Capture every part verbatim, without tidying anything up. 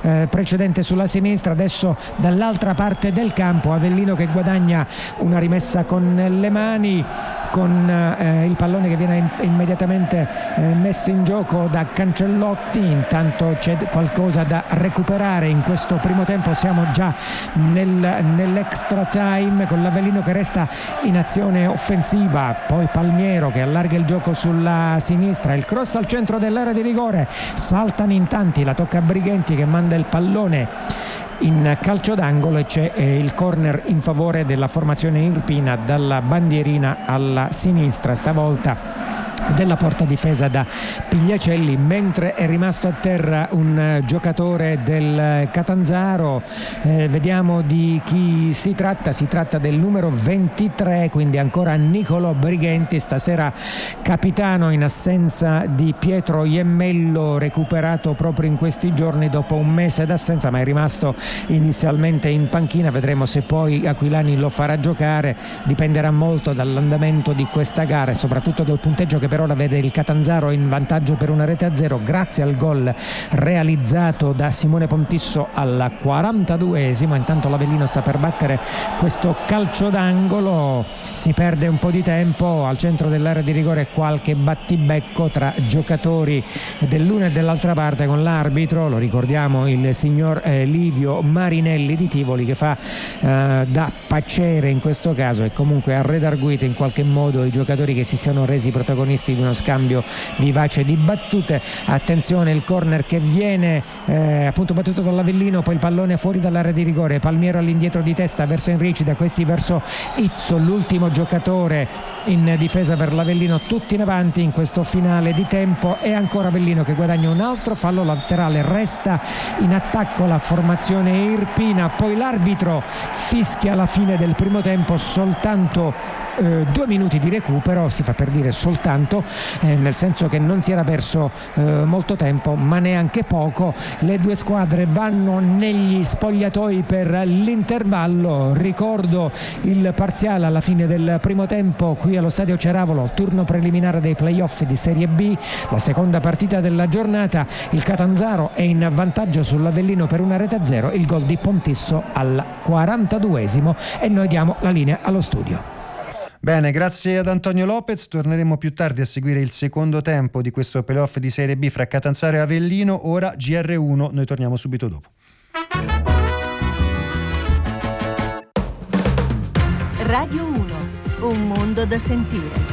eh, precedente sulla sinistra. Adesso dall'altra parte del campo Avellino che guadagna una rimessa con le mani, con eh, il pallone che viene in, immediatamente eh, messo in gioco da Cancellotti. Intanto c'è qualcosa da recuperare in questo primo tempo, siamo già nel, nell'extra time con l'Avellino che resta in azione offensiva, poi Palmiero che allarga il gioco sulla sinistra, il cross al centro dell'area di rigore, saltano in tanti, la tocca a Brighenti che manda il pallone in calcio d'angolo e c'è eh, il corner in favore della formazione irpina dalla bandierina alla sinistra, stavolta della porta difesa da Pigliacelli, mentre è rimasto a terra un giocatore del Catanzaro. Eh, vediamo di chi si tratta, si tratta del numero ventitré, quindi ancora Nicolò Brighenti, stasera capitano in assenza di Pietro Iemmello, recuperato proprio in questi giorni dopo un mese d'assenza, ma è rimasto inizialmente in panchina. Vedremo se poi Aquilani lo farà giocare, dipenderà molto dall'andamento di questa gara e soprattutto dal punteggio che per ora vede il Catanzaro in vantaggio per una rete a zero grazie al gol realizzato da Simone Pontisso al quarantaduesimo. Intanto l'Avellino sta per battere questo calcio d'angolo, si perde un po' di tempo al centro dell'area di rigore, qualche battibecco tra giocatori dell'una e dell'altra parte con l'arbitro, lo ricordiamo il signor eh, Livio Marinelli di Tivoli, che fa eh, da pacere in questo caso e comunque ha redarguito in qualche modo i giocatori che si siano resi protagonisti di uno scambio vivace di battute. Attenzione, il corner che viene eh, appunto battuto dall'Avellino, poi il pallone fuori dall'area di rigore, Palmiero all'indietro di testa verso Enrici, da questi verso Izzo, l'ultimo giocatore in difesa per l'Avellino, tutti in avanti in questo finale di tempo, e ancora Avellino che guadagna un altro fallo laterale, resta in attacco la formazione irpina. Poi l'arbitro fischia alla fine del primo tempo soltanto eh, due minuti di recupero, si fa per dire soltanto, eh, nel senso che non si era perso eh, molto tempo ma neanche poco. Le due squadre vanno negli spogliatoi per l'intervallo. Ricordo il parziale alla fine del primo tempo qui allo stadio Ceravolo, turno preliminare dei playoff di Serie B, la seconda partita della giornata. Il Catanzaro è in vantaggio sull'Avellino per una rete a zero, il gol di Pontisso al quarantaduesimo, e noi diamo la linea allo studio. Bene, grazie ad Antonio Lopez. Torneremo più tardi a seguire il secondo tempo di questo playoff di Serie B fra Catanzaro e Avellino. Ora G R uno, noi torniamo subito dopo. Radio uno, un mondo da sentire.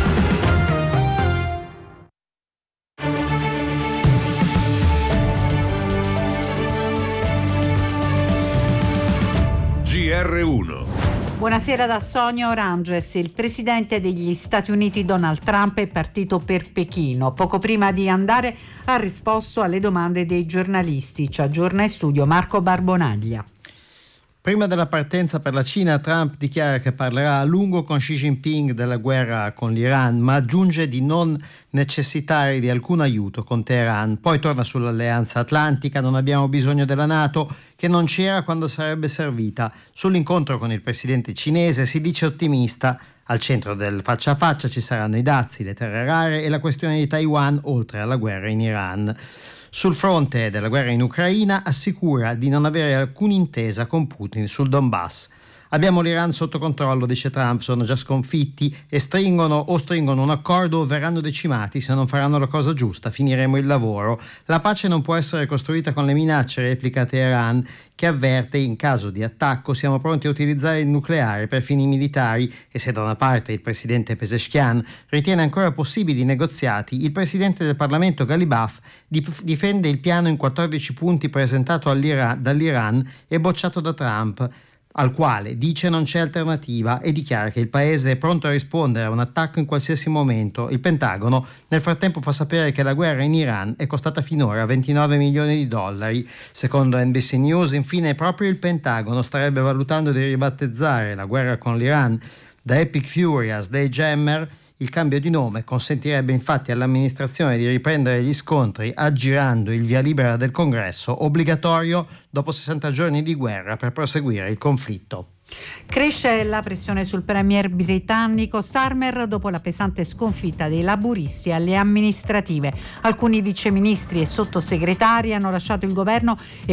G R uno. Buonasera da Sonia Oranges. Il presidente degli Stati Uniti Donald Trump è partito per Pechino. Poco prima di andare ha risposto alle domande dei giornalisti. Ci aggiorna in studio Marco Barbonaglia. Prima della partenza per la Cina, Trump dichiara che parlerà a lungo con Xi Jinping della guerra con l'Iran, ma aggiunge di non necessitare di alcun aiuto con Teheran. Poi torna sull'alleanza atlantica, non abbiamo bisogno della NATO, che non c'era quando sarebbe servita. Sull'incontro con il presidente cinese si dice ottimista. Al centro del faccia a faccia ci saranno i dazi, le terre rare e la questione di Taiwan, oltre alla guerra in Iran. Sul fronte della guerra in Ucraina assicura di non avere alcuna intesa con Putin sul Donbass. Abbiamo l'Iran sotto controllo, dice Trump, sono già sconfitti e stringono o stringono un accordo o verranno decimati se non faranno la cosa giusta, finiremo il lavoro. La pace non può essere costruita con le minacce, replica Teheran, che avverte in caso di attacco siamo pronti a utilizzare il nucleare per fini militari, e se da una parte il presidente Pezeshkian ritiene ancora possibili i negoziati, il presidente del Parlamento Ghalibaf difende il piano in quattordici punti presentato dall'Iran e bocciato da Trump, al quale dice non c'è alternativa e dichiara che il paese è pronto a rispondere a un attacco in qualsiasi momento. Il Pentagono nel frattempo fa sapere che la guerra in Iran è costata finora ventinove milioni di dollari. Secondo N B C News, infine, proprio il Pentagono starebbe valutando di ribattezzare la guerra con l'Iran da Epic Fury a Sledgehammer. Il cambio di nome consentirebbe infatti all'amministrazione di riprendere gli scontri aggirando il via libera del Congresso, obbligatorio dopo sessanta giorni di guerra per proseguire il conflitto. Cresce la pressione sul premier britannico Starmer dopo la pesante sconfitta dei laburisti alle amministrative. Alcuni viceministri e sottosegretari hanno lasciato il governo e